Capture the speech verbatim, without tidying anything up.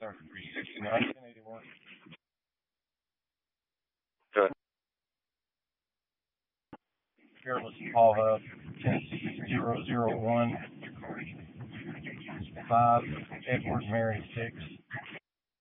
sixty-nine, ten eighty-one. Good. Fearless Paul Hub, Tennessee zero zero one five, Edward Mary six.